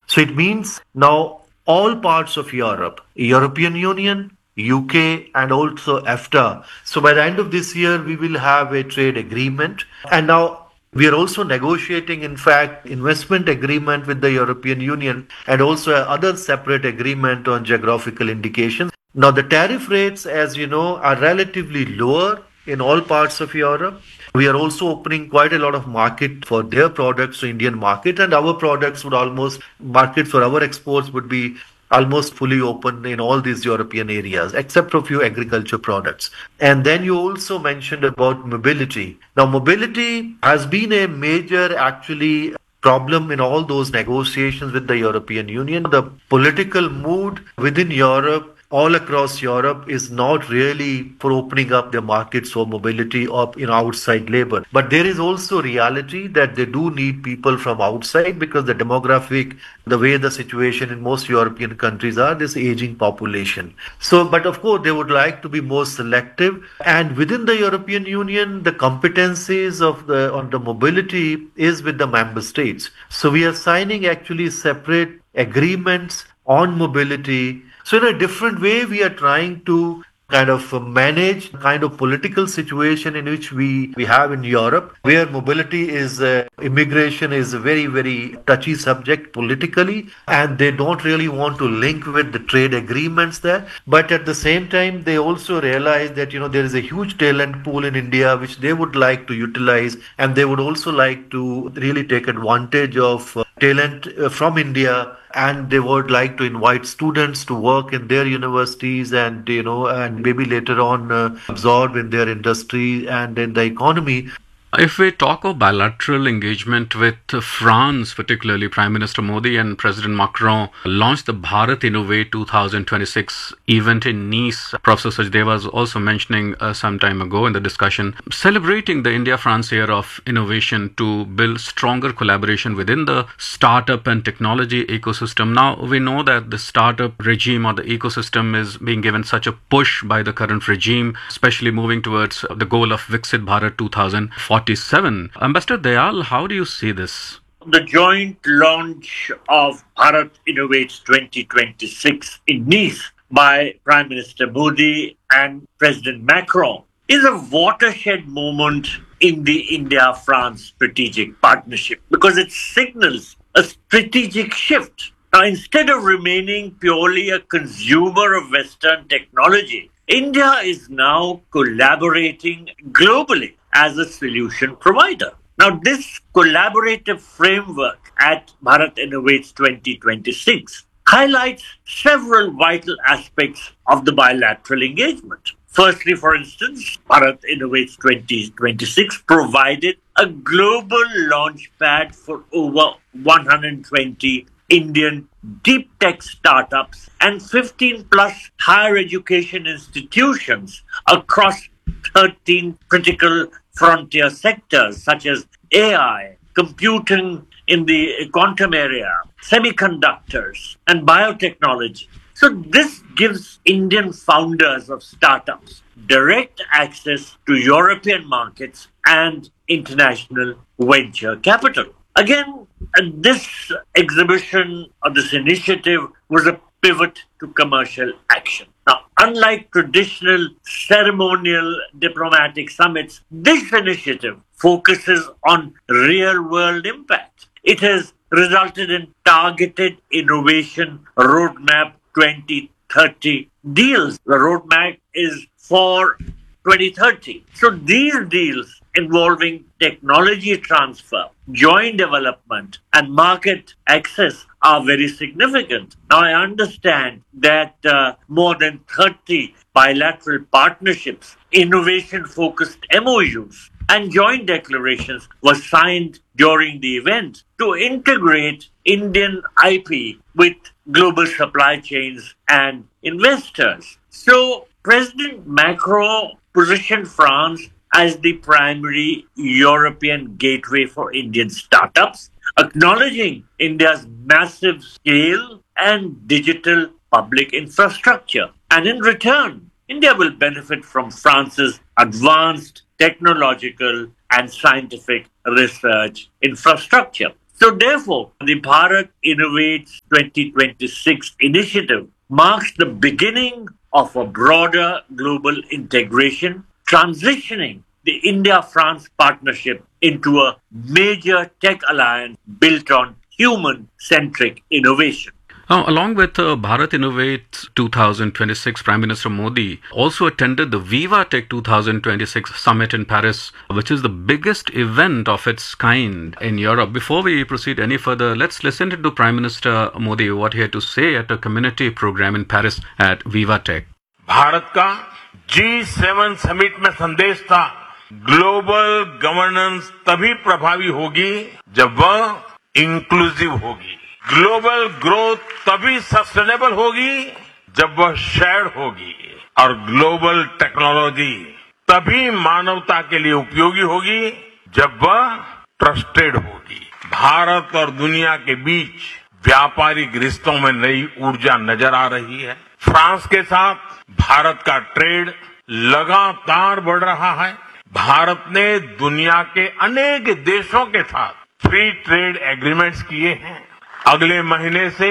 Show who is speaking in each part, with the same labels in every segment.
Speaker 1: So it means now all parts of Europe, European Union, UK, and also EFTA. So by the end of this year, we will have a trade agreement. And now we are also negotiating, in fact, investment agreement with the European Union and also other separate agreement on geographical indications. Now the tariff rates, as you know, are relatively lower in all parts of Europe. We are also opening quite a lot of market for their products to Indian market, and our products would almost market for our exports would be almost fully open in all these European areas, except for a few agriculture products. And then you also mentioned about mobility. Now, mobility has been a major actually problem in all those negotiations with the European Union. The political mood within Europe, all across Europe, is not really for opening up their markets for mobility of outside labor. But there is also reality that they do need people from outside because the demographic, the way the situation in most European countries are, this aging population. So, but of course, they would like to be more selective. And within the European Union, the competencies of the on the mobility is with the member states. So we are signing actually separate agreements on mobility. So in a different way, we are trying to kind of manage kind of political situation in which we have in Europe, where mobility is, immigration is a very, very touchy subject politically, and they don't really want to link with the trade agreements there. But at the same time, they also realize that, there is a huge talent pool in India, which they would like to utilize, and they would also like to really take advantage of talent from India, and they would like to invite students to work in their universities and and maybe later on absorb in their industry and in the economy.
Speaker 2: If we talk of bilateral engagement with France, particularly Prime Minister Modi and President Macron launched the Bharat Innovate 2026 event in Nice. Professor Sachdeva was also mentioning some time ago in the discussion, celebrating the India-France year of innovation to build stronger collaboration within the startup and technology ecosystem. Now, we know that the startup regime or the ecosystem is being given such a push by the current regime, especially moving towards the goal of Viksit Bharat 2047. Ambassador Dayal, how do you see this?
Speaker 3: The joint launch of Bharat Innovates 2026 in Nice by Prime Minister Modi and President Macron is a watershed moment in the India-France strategic partnership because it signals a strategic shift. Now, instead of remaining purely a consumer of Western technology, India is now collaborating globally as a solution provider. Now, this collaborative framework at Bharat Innovates 2026 highlights several vital aspects of the bilateral engagement. Firstly, for instance, Bharat Innovates 2026 provided a global launchpad for over 120 Indian deep tech startups and 15 plus higher education institutions across 13 critical frontier sectors such as AI, computing in the quantum area, semiconductors, and biotechnology. So this gives Indian founders of startups direct access to European markets and international venture capital. Again, this exhibition or this initiative was a pivot to commercial action. Now, unlike traditional ceremonial diplomatic summits, this initiative focuses on real-world impact. It has resulted in targeted innovation roadmap 2030 deals. The roadmap is for 2030. So these deals involving technology transfer, joint development, and market access are very significant. Now, I understand that more than 30 bilateral partnerships, innovation-focused MOUs, and joint declarations were signed during the event to integrate Indian IP with global supply chains and investors. So, President Macron positioned France as the primary European gateway for Indian startups, acknowledging India's massive scale and digital public infrastructure. And in return, India will benefit from France's advanced technological and scientific research infrastructure. So therefore, the Bharat Innovates 2026 initiative marks the beginning of a broader global integration, transitioning the India-France partnership into a major tech alliance built on human-centric innovation.
Speaker 2: Along with Bharat Innovates 2026, Prime Minister Modi also attended the Viva Tech 2026 summit in Paris, which is the biggest event of its kind in Europe. Before we proceed any further, let's listen to Prime Minister Modi, what he had to say at a community program in Paris at Viva Tech.
Speaker 4: Bharat का G7 summit में संदेश था, global governance तभी प्रभावी होगी जब वह inclusive होगी। ग्लोबल ग्रोथ तभी सस्टेनेबल होगी जब वह शेयर्ड होगी, और ग्लोबल टेक्नोलॉजी तभी मानवता के लिए उपयोगी होगी जब वह ट्रस्टेड होगी। भारत और दुनिया के बीच व्यापारिक रिश्तों में नई ऊर्जा नजर आ रही है। फ्रांस के साथ भारत का ट्रेड लगातार बढ़ रहा है। भारत ने दुनिया के अनेक देशों के साथ फ्री ट्रेड एग्रीमेंट्स किए हैं। अगले महीने से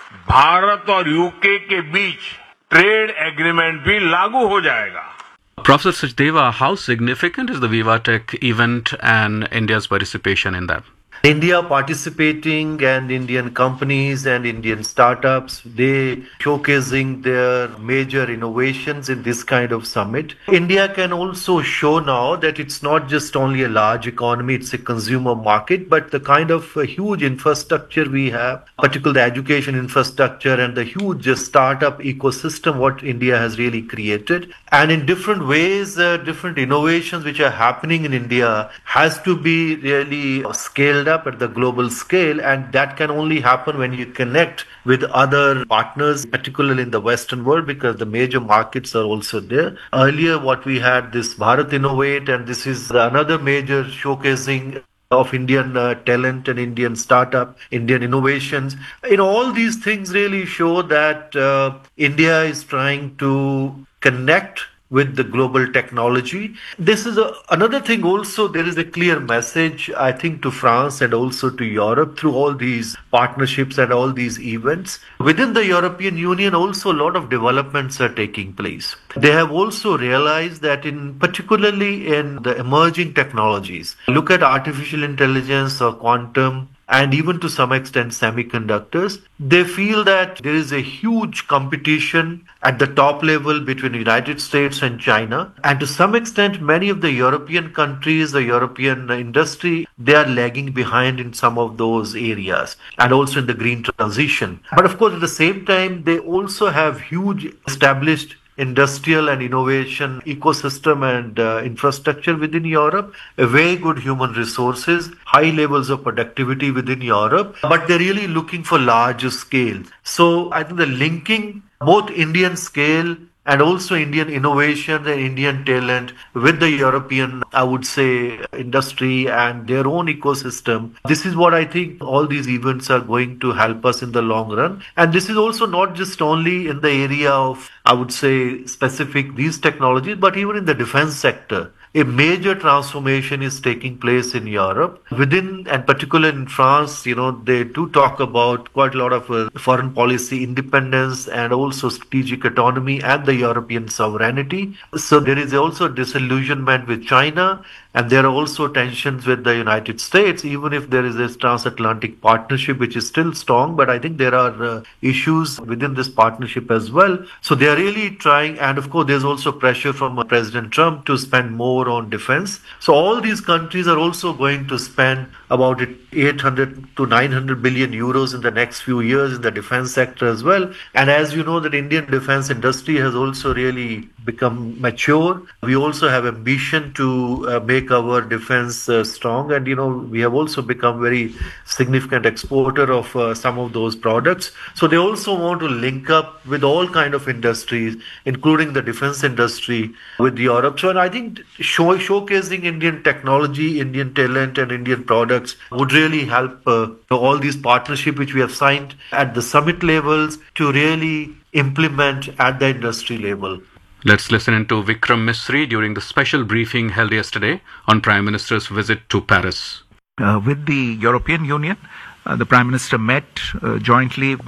Speaker 4: भारत और यूके के बीच ट्रेड एग्रीमेंट भी लागू हो जाएगा।
Speaker 2: Professor Sachdeva, how significant is the Viva Tech event and India's participation in that?
Speaker 1: India participating and Indian companies and Indian startups, they showcasing their major innovations in this kind of summit. India can also show now that it's not just only a large economy, it's a consumer market, but the kind of huge infrastructure we have, particularly the education infrastructure and the huge startup ecosystem what India has really created. And in different ways, different innovations which are happening in India has to be really scaled up at the global scale, and that can only happen when you connect with other partners, particularly in the Western world, because the major markets are also there. Earlier, what we had this Bharat Innovate, and this is another major showcasing of Indian talent and Indian startup, Indian innovations. All these things really show that India is trying to connect with the global technology. This is another thing also, there is a clear message, I think, to France and also to Europe through all these partnerships and all these events. Within the European Union also a lot of developments are taking place. They have also realized that particularly in the emerging technologies, look at artificial intelligence or quantum, and even to some extent semiconductors, they feel that there is a huge competition at the top level between the United States and China. And to some extent, many of the European countries, the European industry, they are lagging behind in some of those areas and also in the green transition. But of course, at the same time, they also have huge established industrial and innovation ecosystem and infrastructure within Europe, very good human resources, high levels of productivity within Europe, but they're really looking for larger scale. So I think the linking both Indian scale and also Indian innovation and Indian talent with the European, I would say, industry and their own ecosystem. This is what I think all these events are going to help us in the long run. And this is also not just only in the area of, I would say, specific these technologies, but even in the defense sector. A major transformation is taking place in Europe. Within, and particularly in France, they do talk about quite a lot of foreign policy independence and also strategic autonomy and the European sovereignty. So there is also disillusionment with China, and there are also tensions with the United States, even if there is this transatlantic partnership, which is still strong. But I think there are issues within this partnership as well. So they are really trying, and of course, there's also pressure from President Trump to spend more on defense. So all these countries are also going to spend about 800 to 900 billion euros in the next few years in the defense sector as well. And as you know, that Indian defense industry has also really become mature. We also have ambition to make our defense strong, and we have also become very significant exporter of some of those products. So they also want to link up with all kind of industries, including the defense industry, with Europe. So, and I think showcasing Indian technology, Indian talent, and Indian products would really help all these partnerships which we have signed at the summit levels to really implement at the industry level.
Speaker 2: Let's listen into Vikram Misri during the special briefing held yesterday on Prime Minister's visit to Paris.
Speaker 5: with the European Union. The Prime Minister met jointly